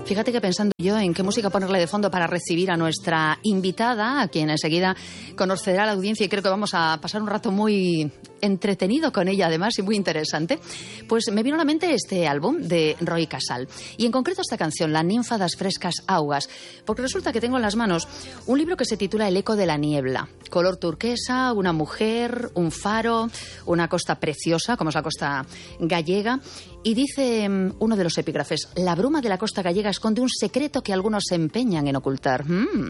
Fíjate que pensando yo en qué música ponerle de fondo para recibir a nuestra invitada, a quien enseguida conocerá la audiencia, y creo que vamos a pasar un rato muy entretenido con ella además y muy interesante, pues me vino a la mente este álbum de Roi Casal y en concreto esta canción, La ninfa das frescas augas, porque resulta que tengo en las manos un libro que se titula El eco de la niebla, color turquesa, una mujer, un faro, una costa preciosa como es la costa gallega, y dice uno de los epígrafes: la bruma de la costa gallega esconde un secreto que algunos se empeñan en ocultar.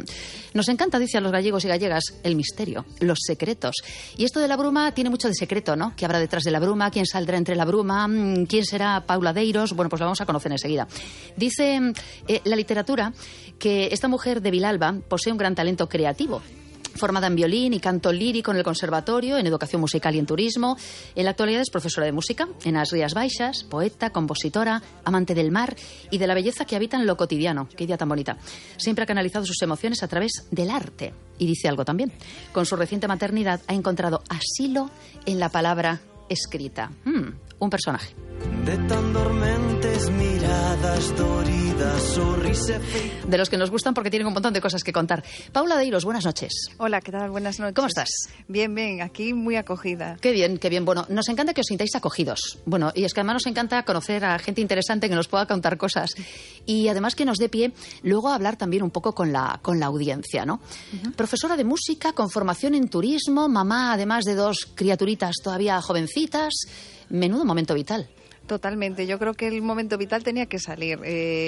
Nos encanta, dice a los gallegos y gallegas, el misterio, los secretos. Y esto de la bruma tiene mucho de secreto, ¿no? ¿Qué habrá detrás de la bruma? ¿Quién saldrá entre la bruma? ¿Quién será Paula Deiros? Bueno, pues la vamos a conocer enseguida. Dice la literatura que esta mujer de Vilalba posee un gran talento creativo. Formada en violín y canto lírico en el conservatorio, en educación musical y en turismo. En la actualidad es profesora de música en las Rías Baixas, poeta, compositora, amante del mar y de la belleza que habita en lo cotidiano. Qué idea tan bonita. Siempre ha canalizado sus emociones a través del arte. Y dice algo también. Con su reciente maternidad ha encontrado asilo en la palabra escrita. Un personaje. De tan dormentes miradas doridas, sonrisa. De los que nos gustan porque tienen un montón de cosas que contar. Paula Deiros, buenas noches. Hola, ¿qué tal? Buenas noches. ¿Cómo estás? Bien, bien, aquí muy acogida. Qué bien, qué bien. Bueno, nos encanta que os sintáis acogidos. Bueno, y es que además nos encanta conocer a gente interesante que nos pueda contar cosas. Y además que nos dé pie luego a hablar también un poco con la audiencia, ¿no? Profesora de música, con formación en turismo, mamá además de 2 criaturitas todavía jovencitas. Menudo momento vital. Totalmente, yo creo que el momento vital tenía que salir.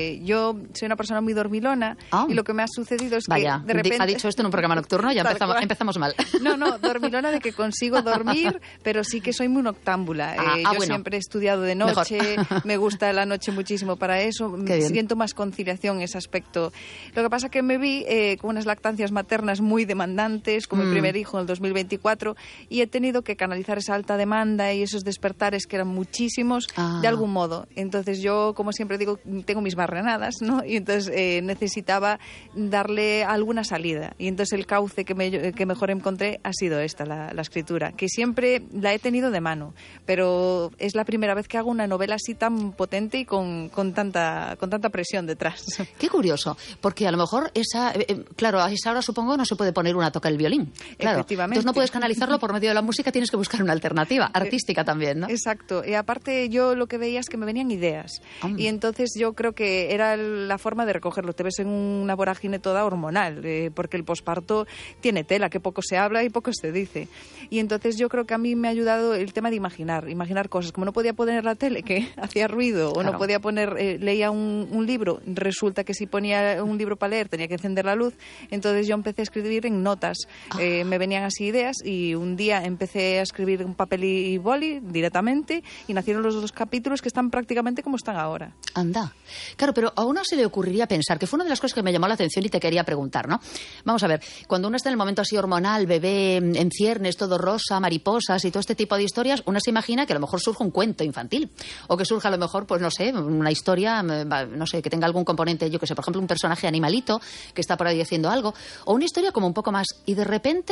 Yo soy una persona muy dormilona y lo que me ha sucedido es que de repente... ha dicho esto en un programa nocturno, ya empezamos mal. No, dormilona de que consigo dormir, pero sí que soy muy noctámbula. Yo siempre he estudiado de noche, me gusta la noche muchísimo para eso, siento más conciliación en ese aspecto. Lo que pasa es que me vi con unas lactancias maternas muy demandantes, con mi primer hijo en el 2024, y he tenido que canalizar esa alta demanda y esos despertares que eran muchísimos, de algún modo. Entonces yo, como siempre digo, tengo mis barrenadas, ¿no? Y entonces necesitaba darle alguna salida. Y entonces el cauce que mejor encontré ha sido esta, la escritura, que siempre la he tenido de mano, pero es la primera vez que hago una novela así tan potente y con tanta presión detrás. Qué curioso, porque a lo mejor claro, a esa hora supongo no se puede poner una toca el violín. Claro. Efectivamente. Entonces no puedes canalizarlo por medio de la música, tienes que buscar una alternativa artística también, ¿no? Exacto. Y aparte yo lo que veía es que me venían ideas. Y entonces yo creo que era la forma de recogerlo. Te ves en una vorágine toda hormonal, porque el posparto tiene tela, que poco se habla y poco se dice. Y entonces yo creo que a mí me ha ayudado el tema de imaginar cosas. Como no podía poner la tele, que hacía ruido, o no podía poner, leía un libro, resulta que si ponía un libro para leer tenía que encender la luz. Entonces yo empecé a escribir en notas. Me venían así ideas y un día empecé a escribir en papel y boli directamente y nacieron los 2 capítulos que están prácticamente como están ahora. Anda. Claro, pero a uno se le ocurriría pensar, que fue una de las cosas que me llamó la atención y te quería preguntar, ¿no? Vamos a ver, cuando uno está en el momento así hormonal, bebé en ciernes, todo rosa, mariposas y todo este tipo de historias, uno se imagina que a lo mejor surge un cuento infantil o que surja a lo mejor, pues no sé, una historia, no sé, que tenga algún componente, yo que sé, por ejemplo, un personaje animalito que está por ahí haciendo algo, o una historia como un poco más, y de repente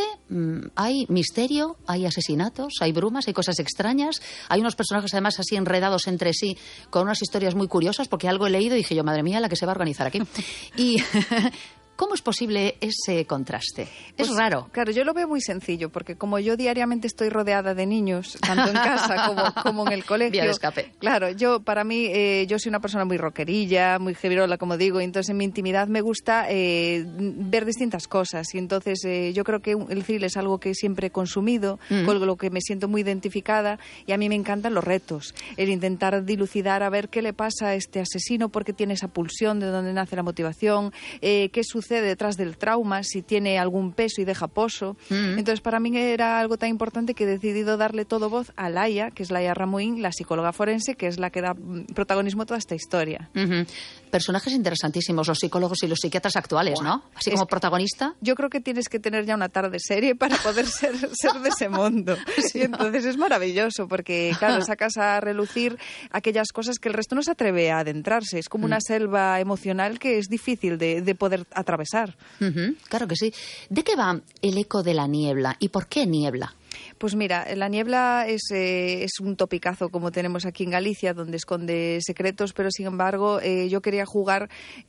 hay misterio, hay asesinatos, hay brumas, hay cosas extrañas, hay unos personajes además así enredados entre sí, con unas historias muy curiosas, porque algo he leído y dije yo, madre mía, la que se va a organizar aquí. Y ¿cómo es posible ese contraste? Es raro. Claro, yo lo veo muy sencillo, porque como yo diariamente estoy rodeada de niños, tanto en casa como en el colegio. Vía de escape. Claro, para mí, yo soy una persona muy rockerilla, muy heavyrola, como digo, y entonces en mi intimidad me gusta ver distintas cosas. Y entonces yo creo que el thriller es algo que siempre he consumido, con lo que me siento muy identificada, y a mí me encantan los retos. El intentar dilucidar a ver qué le pasa a este asesino, por qué tiene esa pulsión, de dónde nace la motivación, qué sucede detrás del trauma, si tiene algún peso y deja pozo. Entonces para mí era algo tan importante que he decidido darle todo voz a Laia, que es Laia Ramuín, la psicóloga forense, que es la que da protagonismo a toda esta historia. Personajes interesantísimos, los psicólogos y los psiquiatras actuales, ¿no? Así como protagonista. Yo creo que tienes que tener ya una tarde serie para poder ser de ese mundo. Sí, y entonces es maravilloso, porque claro, sacas a relucir aquellas cosas que el resto no se atreve a adentrarse. Es como una selva emocional que es difícil de poder atravesar. Claro que sí. ¿De qué va El eco de la niebla y por qué niebla? Pues mira, La niebla es un topicazo como tenemos aquí en Galicia, donde esconde secretos, pero sin embargo yo quería jugar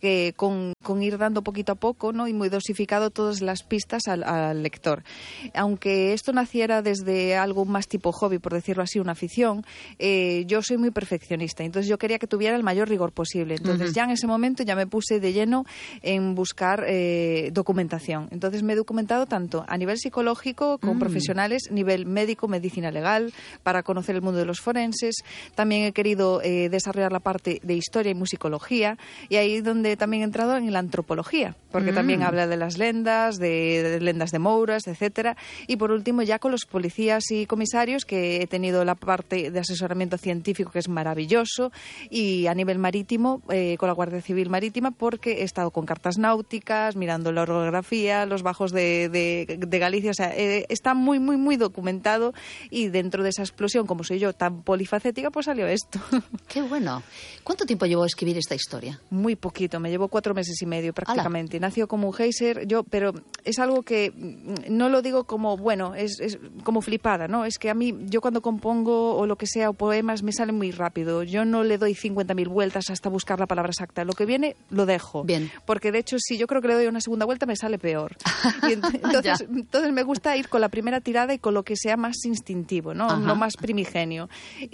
con ir dando poquito a poco, ¿no? Y muy dosificado todas las pistas al lector. Aunque esto naciera desde algo más tipo hobby, por decirlo así, una afición, yo soy muy perfeccionista, entonces yo quería que tuviera el mayor rigor posible. Entonces ya en ese momento ya me puse de lleno en buscar documentación. Entonces me he documentado tanto a nivel psicológico con profesionales, nivel médico, medicina legal, para conocer el mundo de los forenses. También he querido desarrollar la parte de historia y musicología, y ahí donde también he entrado en la antropología, porque también habla de las lendas, de lendas de Mouras, etcétera. Y por último, ya con los policías y comisarios, que he tenido la parte de asesoramiento científico, que es maravilloso, y a nivel marítimo, con la Guardia Civil Marítima, porque he estado con cartas náuticas, mirando la orografía, los bajos de Galicia, o sea, está muy, muy, muy documentado, y dentro de esa explosión, como soy yo tan polifacética, pues salió esto. ¡Qué bueno! ¿Cuánto tiempo llevó a escribir esta historia? Muy poquito, me llevó 4 meses y medio prácticamente. ¡Hala! Nació como un geyser, pero es algo que no lo digo como, bueno, es como flipada, ¿no? Es que a mí, yo cuando compongo o lo que sea, o poemas, me salen muy rápido. Yo no le doy 50.000 vueltas hasta buscar la palabra exacta. Lo que viene, lo dejo. Bien. Porque de hecho, si yo creo que le doy una segunda vuelta, me sale peor. Y entonces me gusta ir con la primera tirada y con lo que sea más instintivo, ¿no? Lo más primigenio.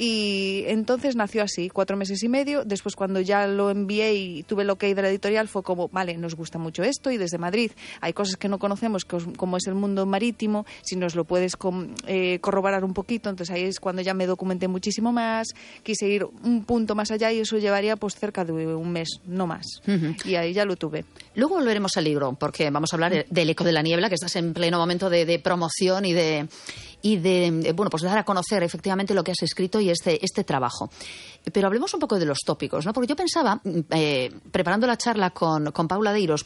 Y entonces nació así, 4 meses y medio. Después, cuando ya lo envié y tuve el ok de la editorial, fue como, vale, nos gusta mucho esto, y desde Madrid hay cosas que no conocemos, como es el mundo marítimo, si nos lo puedes corroborar un poquito. Entonces ahí es cuando ya me documenté muchísimo más, quise ir un punto más allá, y eso llevaría pues cerca de un mes, no más. Y ahí ya lo tuve. Luego volveremos al libro, porque vamos a hablar del Eco de la niebla, que estás en pleno momento de promoción y de bueno, pues dar a conocer efectivamente lo que has escrito y este trabajo. Pero hablemos un poco de los tópicos, ¿no? Porque yo pensaba, preparando la charla con Paula Deiros,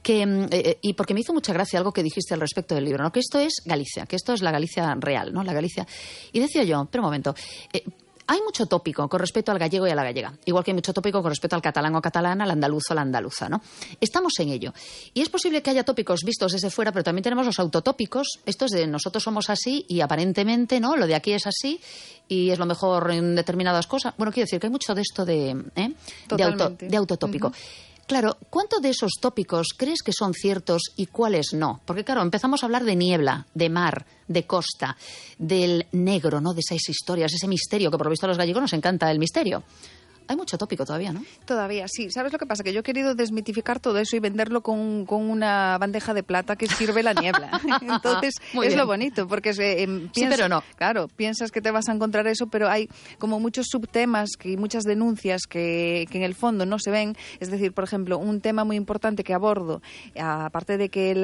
y porque me hizo mucha gracia algo que dijiste al respecto del libro, ¿no? Que esto es Galicia, que esto es la Galicia real, ¿no? La Galicia. Y decía yo, pero un momento, hay mucho tópico con respecto al gallego y a la gallega, igual que hay mucho tópico con respecto al catalán o catalana, al andaluz o la andaluza, ¿no? Estamos en ello. Y es posible que haya tópicos vistos desde fuera, pero también tenemos los autotópicos, estos de nosotros somos así y aparentemente, ¿no? Lo de aquí es así y es lo mejor en determinadas cosas. Bueno, quiero decir que hay mucho de esto de autotópico. Claro, ¿cuántos de esos tópicos crees que son ciertos y cuáles no? Porque claro, empezamos a hablar de niebla, de mar, de costa, del negro, ¿no? De esas historias, ese misterio, que por lo visto a los gallegos nos encanta el misterio. Hay mucho tópico todavía, ¿no? Todavía, sí. ¿Sabes lo que pasa? Que yo he querido desmitificar todo eso y venderlo con una bandeja de plata que sirve la niebla. Entonces, es lo bonito, porque sí, pero no. Claro, piensas que te vas a encontrar eso, pero hay como muchos subtemas y muchas denuncias que en el fondo no se ven. Es decir, por ejemplo, un tema muy importante que abordo, aparte de que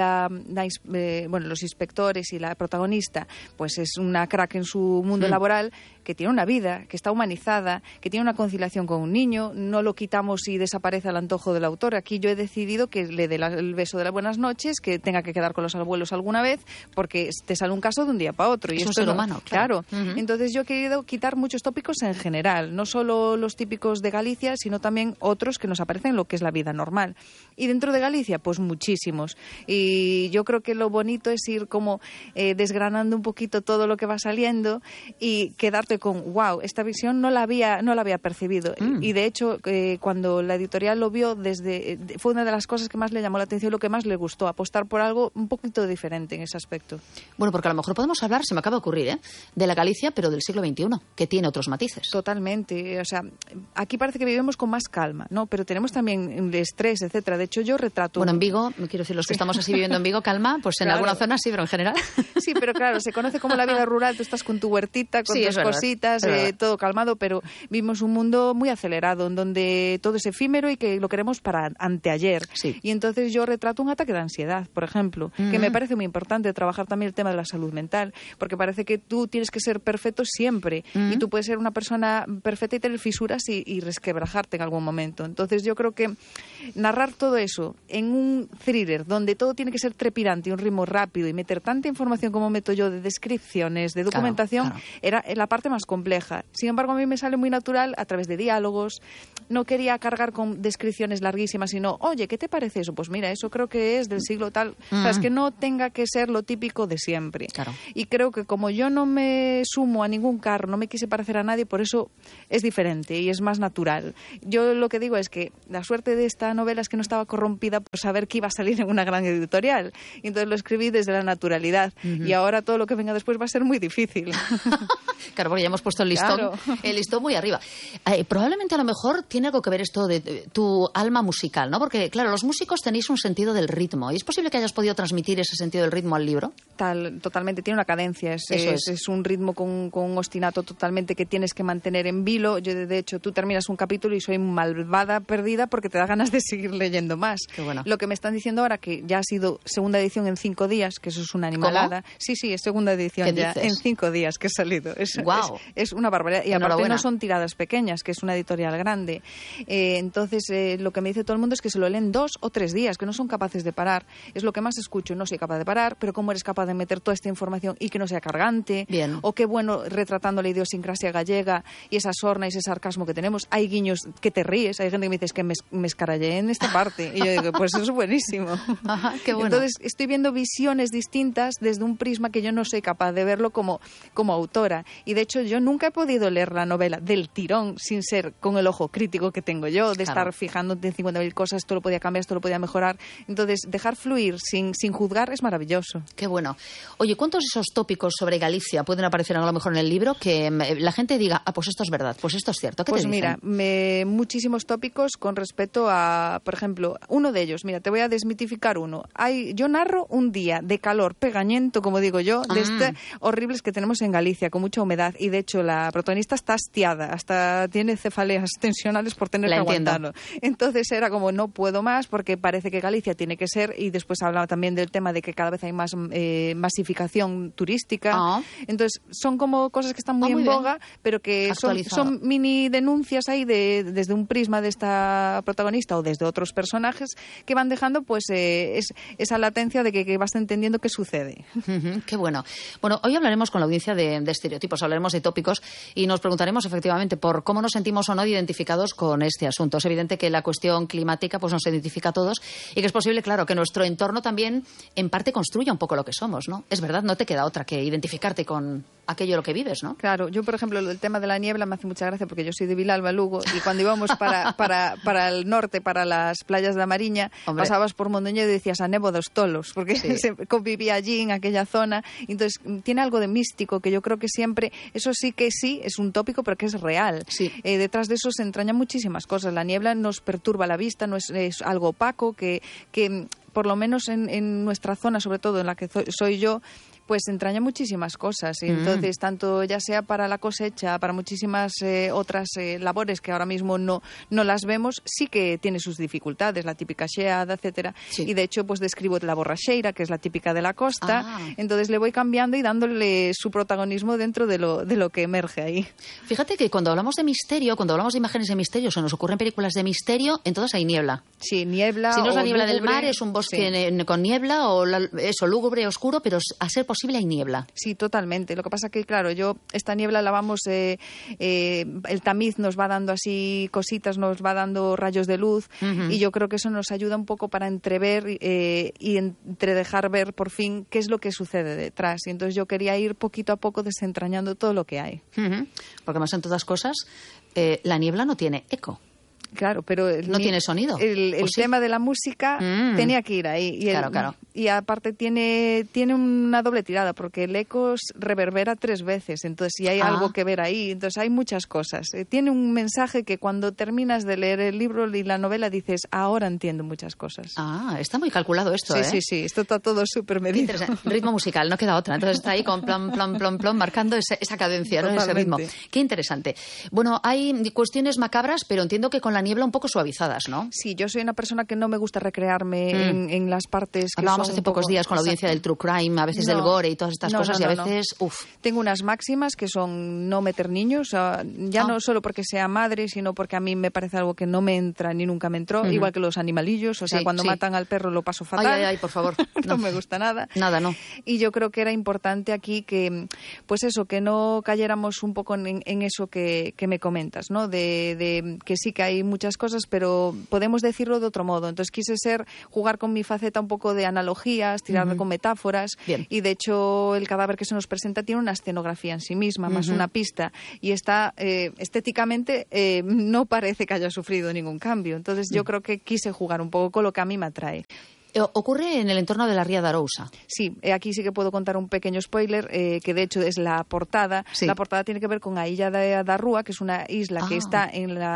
los inspectores y la protagonista, pues es una crack en su mundo laboral, que tiene una vida, que está humanizada, que tiene una conciliación con un niño, no lo quitamos y desaparece al antojo del autor. Aquí yo he decidido que le dé el beso de las buenas noches, que tenga que quedar con los abuelos alguna vez, porque te sale un caso de un día para otro. Es un ser humano, claro. Entonces yo he querido quitar muchos tópicos en general, no solo los típicos de Galicia, sino también otros que nos aparecen en lo que es la vida normal. Y dentro de Galicia, pues muchísimos. Y yo creo que lo bonito es ir como desgranando un poquito todo lo que va saliendo y quedarte con, wow, esta visión no la había percibido. Y de hecho, cuando la editorial lo vio, fue una de las cosas que más le llamó la atención, lo que más le gustó, apostar por algo un poquito diferente en ese aspecto. Bueno, porque a lo mejor podemos hablar, se me acaba de ocurrir, de la Galicia, pero del siglo XXI, que tiene otros matices. Totalmente. O sea, aquí parece que vivimos con más calma, ¿no? Pero tenemos también el estrés, etcétera. De hecho, yo retrato... Bueno, en Vigo, quiero decir, los que estamos así viviendo en Vigo, calma, pues en alguna zona sí, pero en general... Sí, pero claro, se conoce como la vida rural, tú estás con tu huertita, con tus cositas, todo calmado, pero vivimos un mundo muy acelerado, en donde todo es efímero y que lo queremos para anteayer. Sí. Y entonces yo retrato un ataque de ansiedad, por ejemplo, que me parece muy importante trabajar también el tema de la salud mental, porque parece que tú tienes que ser perfecto siempre, y tú puedes ser una persona perfecta y tener fisuras y resquebrajarte en algún momento. Entonces yo creo que narrar todo eso en un thriller donde todo tiene que ser trepidante y un ritmo rápido y meter tanta información como meto yo de descripciones, de documentación, era la parte más compleja. Sin embargo, a mí me sale muy natural a través de diálogos. No quería cargar con descripciones larguísimas, sino, oye, ¿qué te parece eso? Pues mira, eso creo que es del siglo tal. O sea, es que no tenga que ser lo típico de siempre. Claro. Y creo que como yo no me sumo a ningún carro, no me quise parecer a nadie, por eso es diferente y es más natural. Yo lo que digo es que la suerte de esta novela es que no estaba corrompida por saber que iba a salir en una gran editorial. Y entonces lo escribí desde la naturalidad. Y ahora todo lo que venga después va a ser muy difícil. Claro, porque ya hemos puesto el listón muy arriba. Probablemente a lo mejor tiene algo que ver esto de tu alma musical, ¿no? Porque, claro, los músicos tenéis un sentido del ritmo. ¿Y es posible que hayas podido transmitir ese sentido del ritmo al libro? Totalmente. Tiene una cadencia. Es un ritmo con un ostinato totalmente que tienes que mantener en vilo. Yo, de hecho, tú terminas un capítulo y soy malvada perdida porque te da ganas de seguir leyendo más. Qué bueno. Lo que me están diciendo ahora, que ya ha sido segunda edición en 5 días, que eso es una animalada. ¿Cómo? Sí, es segunda edición ya en 5 días que he salido. Es una barbaridad. Y aparte no son tiradas pequeñas, que es una editorial grande. Entonces, lo que me dice todo el mundo es que se lo leen 2 o 3 días, que no son capaces de parar. Es lo que más escucho. No soy capaz de parar, pero ¿cómo eres capaz de meter toda esta información y que no sea cargante? Bien. O qué bueno retratando la idiosincrasia gallega y esa sorna y ese sarcasmo que tenemos. Hay guiños que te ríes. Hay gente que me dice, es que me escarallé en esta parte. Y yo digo, pues eso es buenísimo. Ajá, qué bueno. Entonces, estoy viendo visiones distintas desde un prisma que yo no soy capaz de verlo como autora. Y de hecho, yo nunca he podido leer la novela del tirón sin ser con el ojo crítico que tengo yo, de estar fijándote en 50.000 cosas, esto lo podía cambiar, esto lo podía mejorar. Entonces, dejar fluir sin juzgar es maravilloso. Qué bueno. Oye, ¿cuántos de esos tópicos sobre Galicia pueden aparecer a lo mejor en el libro que la gente diga, pues esto es verdad, pues esto es cierto? ¿Qué te dicen? Mira, muchísimos tópicos con respecto a, por ejemplo, uno de ellos, mira, te voy a desmitificar uno. Yo narro un día de calor pegañento, como digo yo, de horribles que tenemos en Galicia, con mucha humedad, y de hecho la protagonista está hastiada, hasta tiene cefaleas tensionales por tener que aguantarlo. Entonces era como, no puedo más, porque parece que Galicia tiene que ser, y después hablaba también del tema de que cada vez hay más masificación turística. Entonces son como cosas que están muy en boga, pero que son mini denuncias ahí desde un prisma de esta protagonista o desde otros personajes que van dejando pues esa latencia de que vas entendiendo qué sucede. Qué bueno. Bueno, hoy hablaremos con la audiencia de estereotipos, hablaremos de tópicos y nos preguntaremos efectivamente por cómo nos sentimos o no identificados con este asunto. Es evidente que la cuestión climática pues nos identifica a todos y que es posible, claro, que nuestro entorno también en parte construya un poco lo que somos, ¿no? Es verdad, no te queda otra que identificarte con aquello lo que vives, ¿no? Claro, yo por ejemplo el tema de la niebla me hace mucha gracia porque yo soy de Vilalba, Lugo, y cuando íbamos para el norte, para las playas de la Mariña, pasabas por Mondoñedo y decías a Nebo dos Tolos, porque se convivía allí en aquella zona. Entonces tiene algo de místico que yo creo que siempre, eso sí que es un tópico, pero que es real. Sí. Detrás de eso se entrañan muchísimas cosas. La niebla nos perturba la vista, no es algo opaco que por lo menos en nuestra zona, sobre todo en la que soy yo, pues entraña muchísimas cosas. Y entonces, tanto ya sea para la cosecha, para muchísimas otras labores que ahora mismo no las vemos, sí que tiene sus dificultades, la típica xeada, etcétera. Sí. Y de hecho, pues describo la borracheira, que es la típica de la costa. Entonces le voy cambiando y dándole su protagonismo dentro de lo que emerge ahí. Fíjate que cuando hablamos de misterio, cuando hablamos de imágenes de misterio, se nos ocurren películas de misterio, entonces hay niebla. Sí, niebla. Si no es la niebla lúgubre, del mar, es un bosque con niebla o eso, lúgubre, oscuro, pero a ser posible hay niebla. Sí, totalmente. Lo que pasa que, claro, esta niebla la vamos, el tamiz nos va dando así cositas, nos va dando rayos de luz, y yo creo que eso nos ayuda un poco para entrever y entredejar ver por fin qué es lo que sucede detrás. Y entonces yo quería ir poquito a poco desentrañando todo lo que hay. Porque más en todas cosas, la niebla no tiene eco. Claro, pero no tiene sonido. El tema de la música tenía que ir ahí. Y claro. Y aparte tiene una doble tirada, porque el eco reverbera 3 veces. Entonces, si hay algo que ver ahí, entonces hay muchas cosas. Tiene un mensaje que cuando terminas de leer el libro y la novela dices, ahora entiendo muchas cosas. Está muy calculado esto, Sí, sí, esto está todo súper medido. Ritmo musical, no queda otra. Entonces está ahí con plan, marcando esa cadencia, ¿no? Ese ritmo. Qué interesante. Bueno, hay cuestiones macabras, pero entiendo que con la niebla un poco suavizadas, ¿no? Sí, yo soy una persona que no me gusta recrearme en las partes que Hablábamos hablábamos hace pocos días con la audiencia del true crime, a veces del gore y todas estas cosas, y a veces, Tengo unas máximas que son no meter niños, no solo porque sea madre, sino porque a mí me parece algo que no me entra ni nunca me entró, igual que los animalillos, cuando matan al perro lo paso fatal. Ay, por favor. No me gusta nada. Nada, no. Y yo creo que era importante aquí que, pues eso, que no cayéramos un poco en eso que me comentas, ¿no? De que sí que hay muchas cosas, pero podemos decirlo de otro modo. Entonces quise jugar con mi faceta un poco de analogías, tirarme con metáforas. Bien. Y de hecho el cadáver que se nos presenta tiene una escenografía en sí misma, más una pista. Y está estéticamente no parece que haya sufrido ningún cambio. Entonces yo creo que quise jugar un poco con lo que a mí me atrae. Ocurre en el entorno de la Ría de Arousa. Sí, aquí sí que puedo contar un pequeño spoiler, que de hecho es la portada. Sí. La portada tiene que ver con a Illa da Rúa, que es una isla que está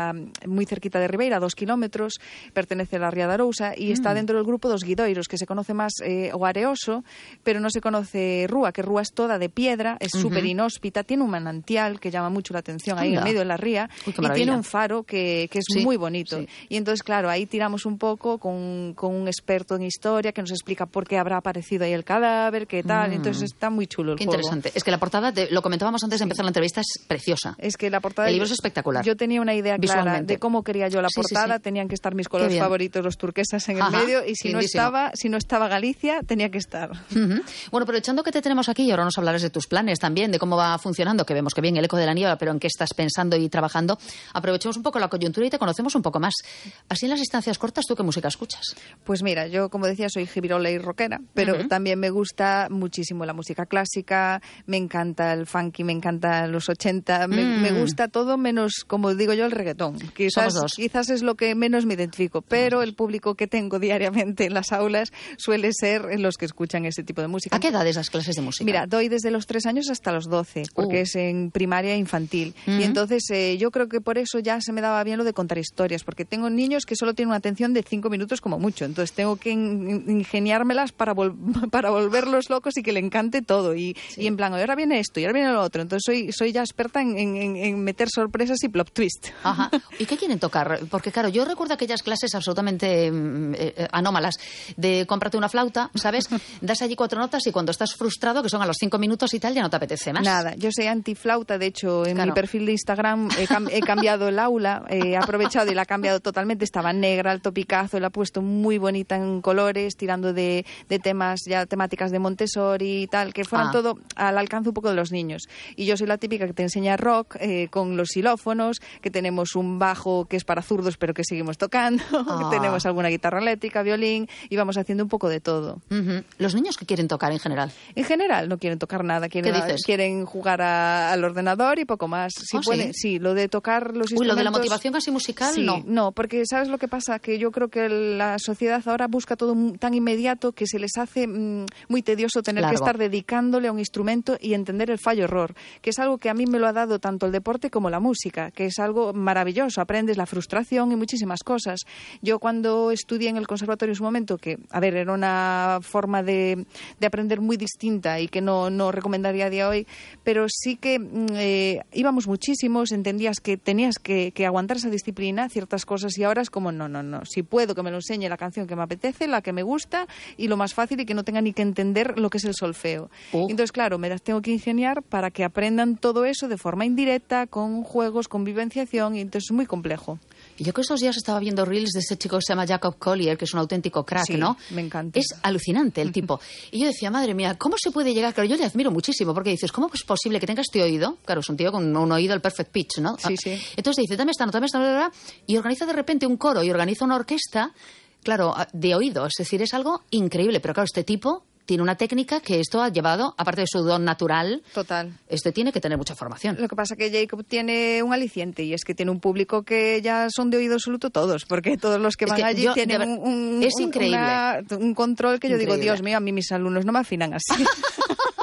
muy cerquita de Ribeira, 2 kilómetros, pertenece a la Ría de Arousa y está dentro del grupo dos Guidoiros, que se conoce más o Areoso, pero no se conoce Rúa, que Rúa es toda de piedra, es súper inhóspita, tiene un manantial que llama mucho la atención ahí en medio de la ría. Uy, y tiene un faro que es muy bonito. Sí. Y entonces, claro, ahí tiramos un poco con un experto en historia que nos explica por qué habrá aparecido ahí el cadáver, qué tal. Entonces está muy chulo el juego. Qué interesante. Es que la portada, lo comentábamos antes de empezar la entrevista, es preciosa. Es que la portada... El libro es espectacular. Yo tenía una idea clara de cómo quería yo la portada. Sí. Tenían que estar mis colores favoritos, los turquesas en el medio, y si no estaba Galicia, tenía que estar. Bueno, aprovechando que te tenemos aquí, y ahora nos hablarás de tus planes también, de cómo va funcionando, que vemos que bien el Eco de la Niebla, pero en qué estás pensando y trabajando. Aprovechemos un poco la coyuntura y te conocemos un poco más. Así en las distancias cortas, ¿tú qué música escuchas? Pues mira, yo, como decía, soy jibirola y rockera, pero también me gusta muchísimo la música clásica, me encanta el funky, me encanta los 80, me gusta todo menos, como digo yo, el reggaetón. Quizás es lo que menos me identifico, pero el público que tengo diariamente en las aulas suele ser los que escuchan ese tipo de música. ¿A qué edades las clases de música? Mira, doy desde los 3 años hasta los 12, porque es en primaria e infantil. Y entonces yo creo que por eso ya se me daba bien lo de contar historias, porque tengo niños que solo tienen una atención de 5 minutos como mucho, entonces tengo que ingeniármelas para volverlos locos y que le encante todo. Y en plan, ahora viene esto y ahora viene lo otro. Entonces soy ya experta en meter sorpresas y plot twist. Ajá. ¿Y qué quieren tocar? Porque claro, yo recuerdo aquellas clases absolutamente anómalas de cómprate una flauta, ¿sabes? Das allí 4 notas y cuando estás frustrado, que son a los 5 minutos y tal, ya no te apetece más. Nada, yo soy antiflauta. De hecho, en mi perfil de Instagram he cambiado el aula, he aprovechado y la he cambiado totalmente. Estaba negra, alto picazo, la he puesto muy bonita en colores, tirando de temas, ya temáticas de Montessori y tal, que fueran todo al alcance un poco de los niños. Y yo soy la típica que te enseña rock con los xilófonos, que tenemos un bajo que es para zurdos pero que seguimos tocando, que tenemos alguna guitarra eléctrica, violín, y vamos haciendo un poco de todo. ¿Los niños qué quieren tocar en general? En general no quieren tocar nada, quieren jugar al ordenador y poco más. Si pueden, sí, lo de tocar los instrumentos... Lo de la motivación casi musical, sí, no, porque ¿sabes lo que pasa? Que yo creo que la sociedad ahora busca todo tan inmediato que se les hace muy tedioso tener que estar dedicándole a un instrumento y entender el fallo-error, que es algo que a mí me lo ha dado tanto el deporte como la música, que es algo maravilloso, aprendes la frustración y muchísimas cosas. Yo cuando estudié en el conservatorio en su momento, que, a ver, era una forma de aprender muy distinta y que no recomendaría a día de hoy, pero sí que íbamos muchísimos, entendías que tenías que aguantar esa disciplina, ciertas cosas, y ahora es como, no, si puedo que me lo enseñe la canción que me apetece, la que me gusta, y lo más fácil y que no tenga ni que entender lo que es el solfeo. Entonces, claro, me las tengo que ingeniar para que aprendan todo eso de forma indirecta, con juegos, con vivenciación, y entonces es muy complejo. Y yo que estos días estaba viendo reels de ese chico que se llama Jacob Collier, que es un auténtico crack, sí, ¿no? Me encanta. Es alucinante el tipo. Y yo decía, madre mía, ¿cómo se puede llegar? Claro, yo le admiro muchísimo, porque dices, ¿cómo es posible que tenga este oído? Claro, es un tío con un oído el perfect pitch, ¿no? Sí. Entonces dice, dame esta nota, y organiza de repente un coro y organiza una orquesta, claro, de oído. Es decir, es algo increíble. Pero claro, este tipo tiene una técnica que esto ha llevado, aparte de su don natural. Total. Este tiene que tener mucha formación. Lo que pasa es que Jacob tiene un aliciente, y es que tiene un público que ya son de oído absoluto todos, porque todos los que van allí tienen un control que yo digo, Dios mío, a mí mis alumnos no me afinan así.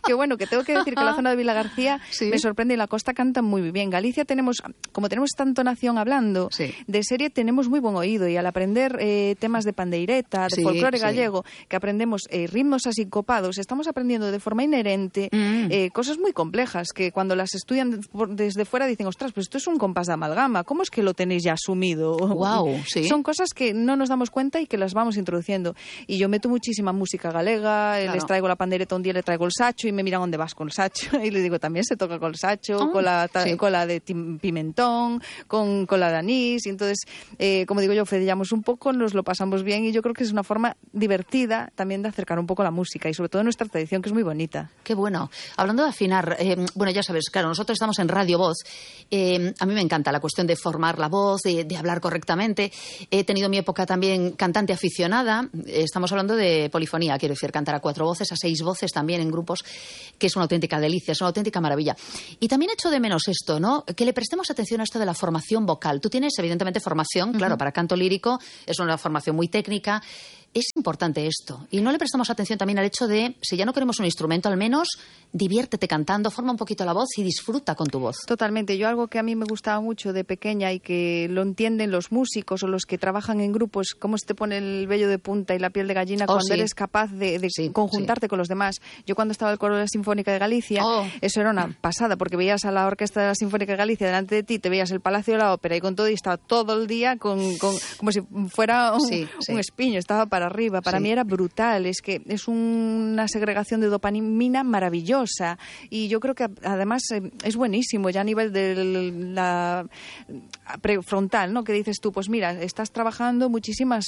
Que bueno, que tengo que decir que la zona de Vilagarcía me sorprende y la costa canta muy bien. Galicia como tenemos esta entonación hablando, de serie tenemos muy buen oído, y al aprender temas de pandeireta, de folclore gallego, que aprendemos ritmos asincopados, estamos aprendiendo de forma inherente cosas muy complejas que cuando las estudian desde fuera dicen, ostras, pues esto es un compás de amalgama, ¿cómo es que lo tenéis ya asumido? Wow, Son cosas que no nos damos cuenta y que las vamos introduciendo. Y yo meto muchísima música galega, les traigo la pandereta un día, le traigo el sacho y me miran dónde vas con el sacho y les digo, también se toca con el sacho, con la de pimentón, con la de anís, y entonces, como digo yo, fedellamos un poco, nos lo pasamos bien, y yo creo que es una forma divertida también de acercar un poco la música y sobre todo nuestra tradición, que es muy bonita. Qué bueno. Hablando de afinar, bueno, ya sabes, claro, nosotros estamos en Radio Voz. A mí me encanta la cuestión de formar la voz, de hablar correctamente. He tenido mi época también cantante aficionada. Estamos hablando de polifonía, quiero decir, cantar a 4 voces, a 6 voces también en grupos, que es una auténtica delicia, es una auténtica maravilla. Y también echo de menos esto, ¿no? Que le prestemos atención a esto de la formación vocal. Tú tienes, evidentemente, formación, claro, para canto lírico, es una formación muy técnica. Es importante esto. Y no le prestamos atención también al hecho de, si ya no queremos un instrumento, al menos diviértete cantando, forma un poquito la voz y disfruta con tu voz. Totalmente. Yo algo que a mí me gustaba mucho de pequeña y que lo entienden los músicos o los que trabajan en grupos, cómo se te pone el vello de punta y la piel de gallina cuando eres capaz de conjuntarte con los demás. Yo cuando estaba en el coro de la Sinfónica de Galicia, eso era una pasada, porque veías a la orquesta de la Sinfónica de Galicia delante de ti, te veías el Palacio de la Ópera y con todo, y estaba todo el día como si fuera un espiño, estaba para arriba. Para mí era brutal, es que es una segregación de dopamina maravillosa, y yo creo que además es buenísimo ya a nivel de la prefrontal, ¿no? Que dices tú, pues mira, estás trabajando muchísimas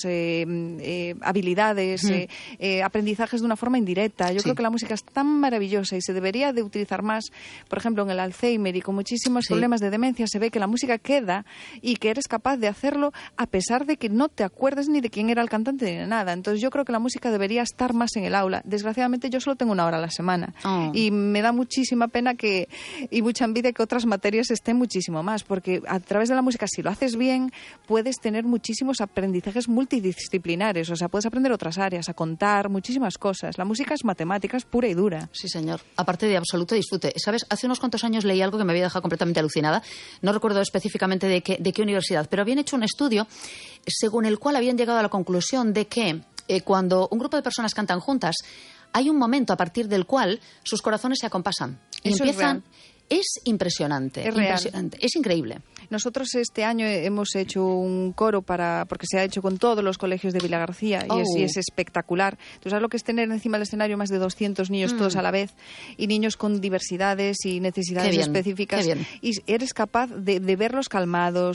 habilidades, aprendizajes de una forma indirecta. Yo creo que la música es tan maravillosa y se debería de utilizar más, por ejemplo, en el Alzheimer y con muchísimos problemas de demencia, se ve que la música queda y que eres capaz de hacerlo a pesar de que no te acuerdes ni de quién era el cantante ni de nada. Entonces yo creo que la música debería estar más en el aula. Desgraciadamente yo solo tengo 1 hora a la semana y me da muchísima pena y mucha envidia que otras materias estén muchísimo más, porque a través de la música, si lo haces bien, puedes tener muchísimos aprendizajes multidisciplinares, o sea, puedes aprender otras áreas, a contar, muchísimas cosas. La música es matemáticas pura y dura. Sí, señor. Aparte de absoluto disfrute. ¿Sabes? Hace unos cuantos años leí algo que me había dejado completamente alucinada. No recuerdo específicamente de qué universidad, pero habían hecho un estudio según el cual habían llegado a la conclusión de que cuando un grupo de personas cantan juntas, hay un momento a partir del cual sus corazones se acompasan y empiezan. Es impresionante, es increíble. Nosotros este año hemos hecho un coro porque se ha hecho con todos los colegios de Vilagarcía y es espectacular. Tú sabes lo que es tener encima del escenario más de 200 niños todos a la vez, y niños con diversidades y necesidades específicas. Y eres capaz de verlos calmados,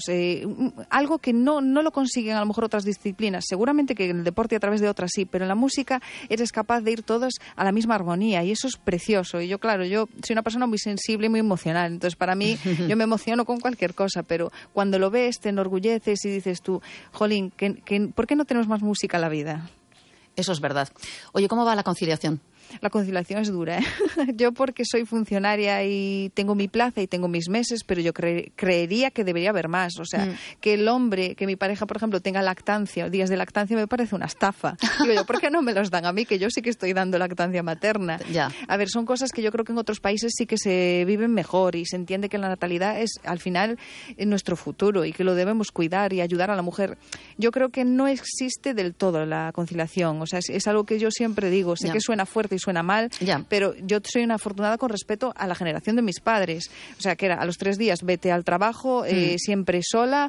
algo que no lo consiguen a lo mejor otras disciplinas. Seguramente que en el deporte a través de otras sí, pero en la música eres capaz de ir todos a la misma armonía, y eso es precioso. Y yo soy una persona muy sensible y muy emocional, entonces para mí yo me emociono con cualquier cosa, pero cuando lo ves te enorgulleces y dices tú, jolín, ¿por qué no tenemos más música en la vida? Eso es verdad. Oye, ¿cómo va la conciliación? La conciliación es dura, ¿eh? Yo porque soy funcionaria y tengo mi plaza y tengo mis meses, pero yo creería que debería haber más. O sea, que el hombre, que mi pareja, por ejemplo, tenga lactancia, días de lactancia, me parece una estafa. Digo yo, ¿por qué no me los dan a mí? Que yo sí que estoy dando lactancia materna. Ya. A ver, son cosas que yo creo que en otros países sí que se viven mejor y se entiende que la natalidad es, al final, nuestro futuro y que lo debemos cuidar y ayudar a la mujer. Yo creo que no existe del todo la conciliación. O sea, es algo que yo siempre digo. Sé que suena fuerte y suena mal, pero yo soy una afortunada con respecto a la generación de mis padres. O sea, que era a los 3 días vete al trabajo, siempre sola,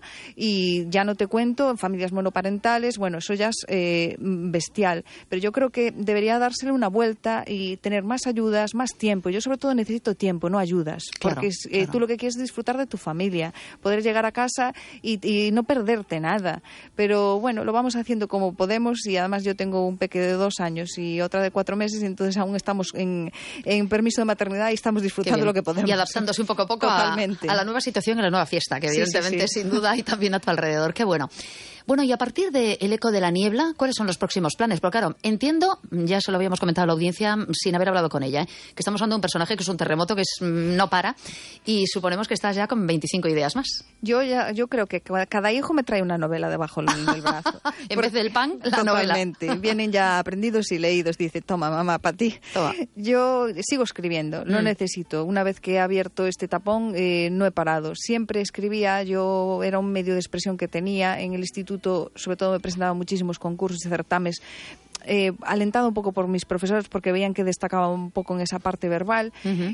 y ya no te cuento, en familias monoparentales, bueno, eso ya es bestial. Pero yo creo que debería dársele una vuelta y tener más ayudas, más tiempo. Yo sobre todo necesito tiempo, no ayudas, porque tú lo que quieres es disfrutar de tu familia, poder llegar a casa y no perderte nada. Pero bueno, lo vamos haciendo como podemos, y además yo tengo un peque de 2 años y otra de 4 meses, y entonces aún estamos en permiso de maternidad y estamos disfrutando lo que podemos. Y adaptándose un poco a poco a la nueva situación y a la nueva fiesta, que evidentemente sin duda hay también a tu alrededor. Qué bueno. Bueno, y a partir de El eco de la niebla, ¿cuáles son los próximos planes? Porque claro, entiendo, ya se lo habíamos comentado a la audiencia sin haber hablado con ella, que estamos hablando de un personaje que es un terremoto, que no para, y suponemos que estás ya con 25 ideas más. Yo creo que cada hijo me trae una novela debajo del brazo. En vez del pan, la totalmente. Novela. Vienen ya aprendidos y leídos. Dice, toma, mamá, para ti. Toma. Yo sigo escribiendo, no necesito. Una vez que he abierto este tapón, no he parado. Siempre escribía, yo era un medio de expresión que tenía. En el instituto, sobre todo, me presentaba muchísimos concursos y certámenes, alentado un poco por mis profesores porque veían que destacaba un poco en esa parte verbal,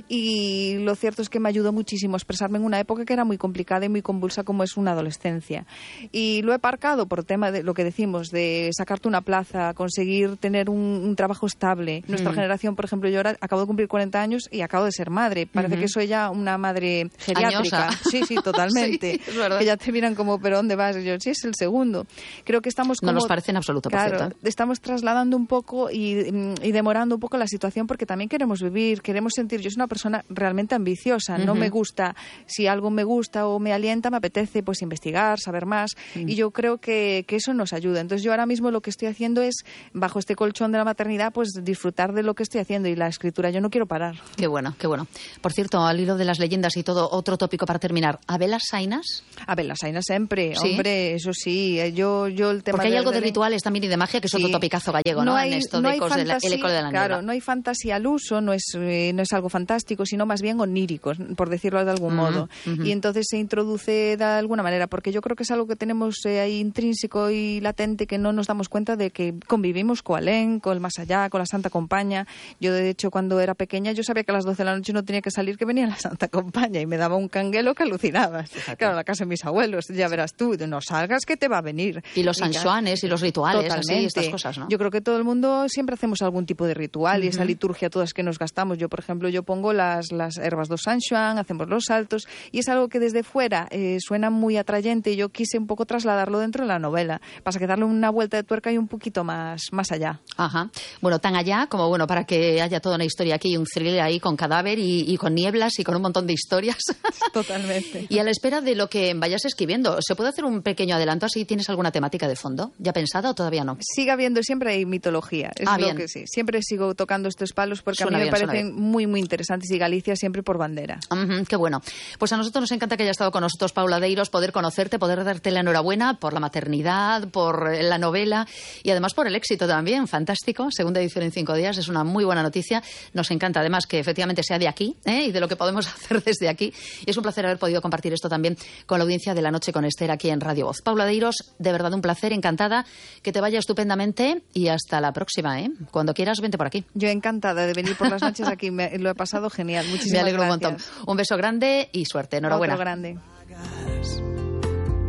y lo cierto es que me ayudó muchísimo a expresarme en una época que era muy complicada y muy convulsa como es una adolescencia. Y lo he aparcado por tema de lo que decimos, de sacarte una plaza, conseguir tener un trabajo estable. Nuestra generación, por ejemplo, yo ahora acabo de cumplir 40 años y acabo de ser madre. Parece que soy ya una madre geriátrica. Añosa. Sí, totalmente. Sí, es verdad. Que ya te miran como, ¿pero dónde vas? Y yo, sí, es el segundo. Creo que estamos como... No nos parece en absoluto, por cierto. Estamos trasladando un poco y demorando un poco la situación porque también queremos vivir, queremos sentir. Yo soy una persona realmente ambiciosa, no me gusta, si algo me gusta o me alienta, me apetece pues investigar, saber más, y yo creo que eso nos ayuda. Entonces yo ahora mismo lo que estoy haciendo es, bajo este colchón de la maternidad, pues disfrutar de lo que estoy haciendo, y la escritura, yo no quiero parar. Qué bueno, qué bueno. Por cierto, al hilo de las leyendas y todo, otro tópico para terminar, ¿Abel las Sainas? Abel las Sainas siempre, ¿sí? Hombre, eso sí, yo el tema... Porque hay algo de rituales también y de magia, que es otro topicazo gallego. No hay, en esto no de hay fantasía, el eco de la niebla. Claro, no hay fantasía al uso, no es algo fantástico, sino más bien onírico, por decirlo de algún modo. Y entonces se introduce de alguna manera, porque yo creo que es algo que tenemos ahí intrínseco y latente, que no nos damos cuenta de que convivimos con Alén, con el más allá, con la Santa Compaña. Yo, de hecho, cuando era pequeña, yo sabía que a las 12 de la noche no tenía que salir, que venía la Santa Compaña, y me daba un canguelo que alucinabas. Fíjate. Claro, la casa de mis abuelos, ya verás tú, no salgas que te va a venir. Y los sanjuanes y los rituales, así, estas cosas, ¿no? Yo creo que todo el mundo siempre hacemos algún tipo de ritual, y esa liturgia todas que nos gastamos. Yo, por ejemplo, pongo las herbas do San Xoán, hacemos los saltos, y es algo que desde fuera suena muy atrayente, y yo quise un poco trasladarlo dentro de la novela, para que darle una vuelta de tuerca y un poquito más allá. Ajá. Bueno, tan allá como, bueno, para que haya toda una historia aquí, un thriller ahí con cadáver y con nieblas y con un montón de historias. Totalmente. Y a la espera de lo que vayas escribiendo, ¿se puede hacer un pequeño adelanto así? ¿Tienes alguna temática de fondo ya pensada o todavía no? Sigue habiendo, siempre hay mitología. Es lo que sí. Siempre sigo tocando estos palos porque a mí me parecen muy, muy interesantes, y Galicia siempre por bandera. Qué bueno. Pues a nosotros nos encanta que haya estado con nosotros, Paula Deiros, poder conocerte, poder darte la enhorabuena por la maternidad, por la novela y además por el éxito también. Fantástico. Segunda edición en 5 días. Es una muy buena noticia. Nos encanta además que efectivamente sea de aquí, y de lo que podemos hacer desde aquí. Y es un placer haber podido compartir esto también con la audiencia de La Noche con Esther aquí en Radio Voz. Paula Deiros, de verdad un placer, encantada. Que te vaya estupendamente y hasta la próxima. Cuando quieras, vente por aquí. Yo encantada de venir por las noches aquí. Lo he pasado genial. Muchísimas gracias. Me alegro un montón. Un beso grande y suerte. Enhorabuena. Otro grande.